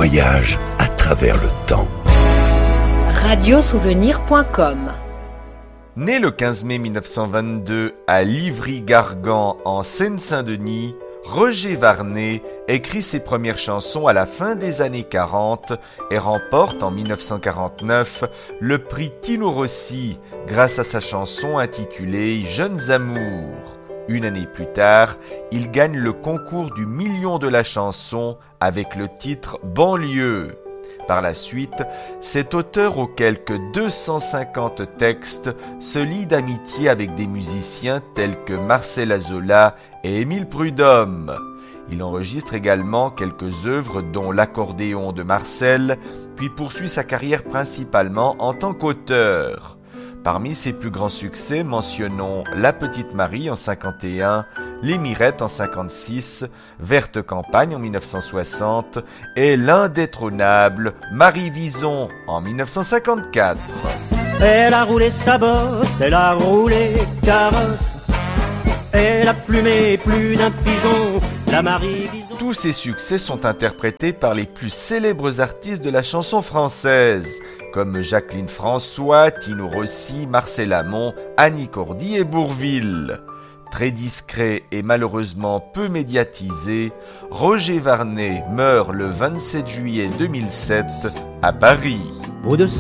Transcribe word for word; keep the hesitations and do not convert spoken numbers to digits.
voyage à travers le temps. radio souvenir point com. Né le quinze mai mille neuf cent vingt-deux à Livry-Gargan en Seine-Saint-Denis, Roger Varnet écrit ses premières chansons à la fin des années quarante et remporte en mille neuf cent quarante-neuf le prix Tino Rossi grâce à sa chanson intitulée Jeunes Amours. Une année plus tard, il gagne le concours du million de la chanson avec le titre Banlieue. Par la suite, cet auteur aux quelques deux cent cinquante textes se lie d'amitié avec des musiciens tels que Marcel Azola et Émile Prudhomme. Il enregistre également quelques œuvres dont l'accordéon de Marcel, puis poursuit sa carrière principalement en tant qu'auteur. Parmi ses plus grands succès, mentionnons La Petite Marie en cinquante et un, Les Mirettes en cinquante-six, Verte Campagne en mille neuf cent soixante et l'indétrônable Marie Vison en mille neuf cent cinquante-quatre. Elle a roulé sa bosse, elle a roulé carrosse, elle a plumé plus d'un pigeon, la Marie Vison. Tous ces succès sont interprétés par les plus célèbres artistes de la chanson française, comme Jacqueline François, Tino Rossi, Marcel Amont, Annie Cordy et Bourvil. Très discret et malheureusement peu médiatisé, Roger Varnet meurt le vingt-sept juillet deux mille sept à Paris. Au-dessus